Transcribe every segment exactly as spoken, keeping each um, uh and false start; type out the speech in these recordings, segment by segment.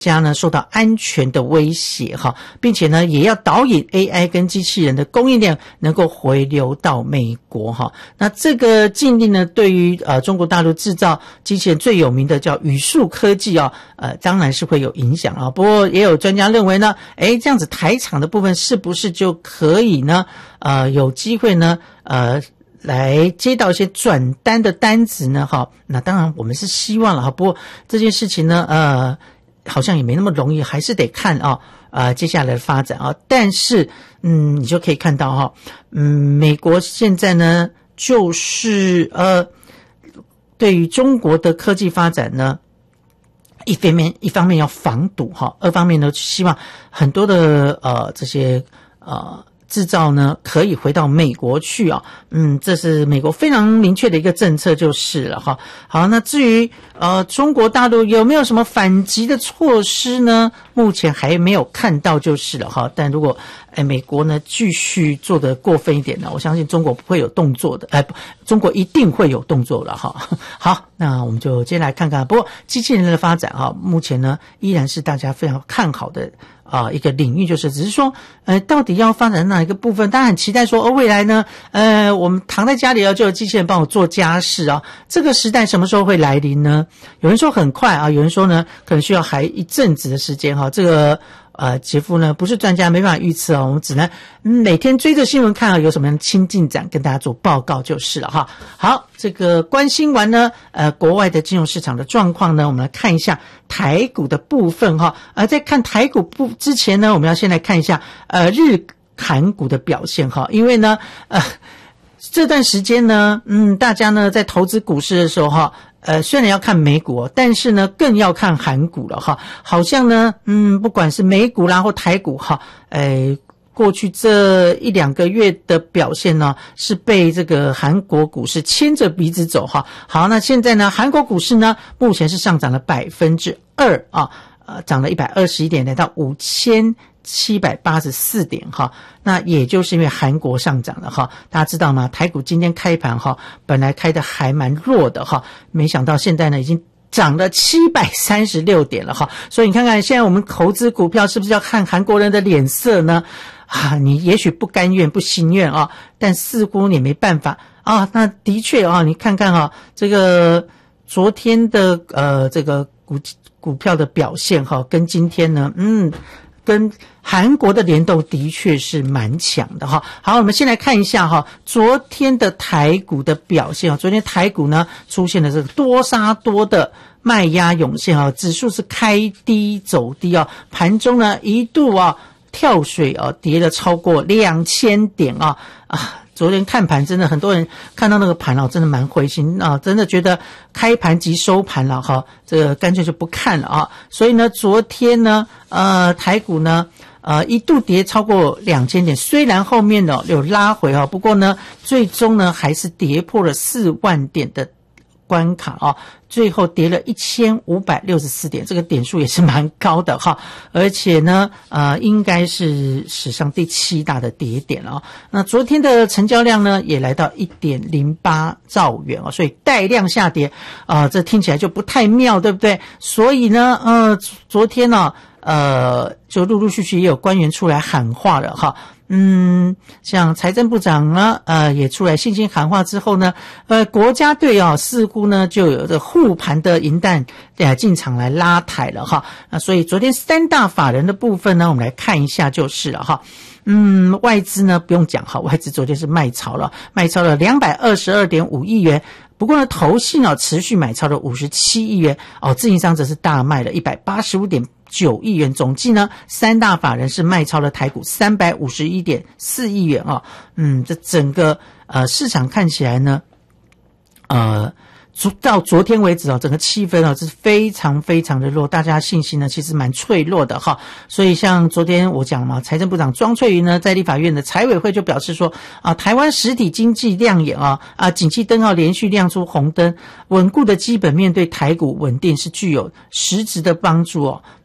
家呢受到安全的威胁哈，并且呢也要导引 A I 跟机器人的供应量能够回流到美国哈。那这个禁令呢，对于呃中国大陆制造机器人最有名的叫宇树科技啊，呃当然是会有影响啊。不过也有专家认为呢，诶这样子台厂的部分是不是就可以呢呃有机会呢呃来接到一些转单的单子呢哈？那当然我们是希望了哈，不过这件事情呢呃好像也没那么容易，还是得看啊，呃，接下来的发展啊。但是，嗯，你就可以看到哈，嗯，美国现在呢，就是呃，对于中国的科技发展呢，一方面一方面要防堵哈，二方面呢，希望很多的呃这些呃。制造呢可以回到美国去啊，嗯，这是美国非常明确的一个政策就是了哈。好，那至于呃中国大陆有没有什么反击的措施呢？目前还没有看到就是了哈。但如果哎美国呢继续做得过分一点呢，我相信中国不会有动作的，哎，中国一定会有动作了哈。好，那我们就接下来看看。不过机器人的发展哈，目前呢依然是大家非常看好的。啊、呃，一个领域就是，只是说，呃，到底要发展哪一个部分？大家很期待说，哦，未来呢，呃，我们躺在家里啊，就有机器人帮我做家事啊。这个时代什么时候会来临呢？有人说很快啊，有人说呢，可能需要还一阵子的时间哈。这个呃，杰夫呢不是专家，没办法预测啊，我们只能每天追着新闻看啊，有什么样的新进展，跟大家做报告就是了哈。好，这个关心完呢，呃，国外的金融市场的状况呢，我们来看一下台股的部分哈。而、呃、在看台股部之前呢，我们要先来看一下呃日韩股的表现哈，因为呢，呃。这段时间呢，嗯，大家呢在投资股市的时候哈，呃，虽然要看美股，但是呢更要看韩股了哈。好像呢，嗯，不管是美股啦或台股哈，呃，过去这一两个月的表现呢，是被这个韩国股市牵着鼻子走哈。好，那现在呢，韩国股市呢，目前是上涨了百分之二啊，呃，涨了一百二十一点，来到五千。七百八十四点哈，那也就是因为韩国上涨了哈，大家知道吗？台股今天开盘哈，本来开的还蛮弱的哈，没想到现在呢已经涨了七百三十六点了哈，所以你看看现在我们投资股票是不是要看韩国人的脸色呢？啊，你也许不甘愿不心愿啊，但似乎也没办法啊。那的确啊，你看看哈，这个昨天的呃这个股股票的表现哈，跟今天呢，嗯。跟韩国的联动的确是蛮强的哈。好，我们先来看一下哈，昨天的台股的表现啊。昨天台股呢出现了这个多杀多的卖压涌现啊，指数是开低走低啊，盘中呢一度啊跳水啊，跌了超过两千点啊啊。昨天看盘真的很多人看到那个盘啊，真的蛮灰心啊，真的觉得开盘即收盘了哈，这个干脆就不看了啊。所以呢，昨天呢，呃，台股呢，呃，一度跌超过两千点，虽然后面呢有拉回啊，不过呢，最终呢还是跌破了四万点的关卡啊，最后跌了一千五百六十四点，这个点数也是蛮高的哈，而且呢，呃，应该是史上第七大的跌点了啊。那昨天的成交量呢，也来到 一点零八兆元啊，所以带量下跌啊、呃，这听起来就不太妙，对不对？所以呢，呃，昨天呢、啊，呃，就陆陆续续也有官员出来喊话了哈。嗯，像财政部长呢，呃，也出来信心喊话之后呢，呃，国家队啊，似乎呢就有这护盘的银弹呃进场来拉抬了哈。那所以昨天三大法人的部分呢，我们来看一下就是了哈。嗯，外资呢不用讲哈，外资昨天是卖超了，卖超了 两百二十二点五亿元。不过呢，投信啊持续买超了五十七亿元，哦，自营商则是大卖了一百八十五点九亿元，总计呢，三大法人是卖超了台股三百五十一点四亿元啊。嗯，这整个呃市场看起来呢，呃。到昨天为止啊，整个气氛啊是非常非常的弱，大家信心呢其实蛮脆弱的哈。所以像昨天我讲嘛，财政部长庄翠云呢在立法院的财委会就表示说啊，台湾实体经济亮眼啊啊，景气灯号连续亮出红灯，稳固的基本面对台股稳定是具有实质的帮助哦。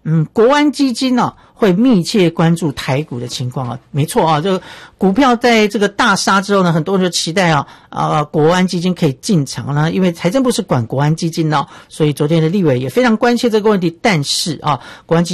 嗯，国安基金呢、啊、会密切关注台股的情况啊，没错啊，这个股票在这个大杀之后呢，很多人就期待啊啊国安基金可以进场呢，因为财政部是管国安基金的、哦，所以昨天的立委也非常关切这个问题，但是啊，国安基金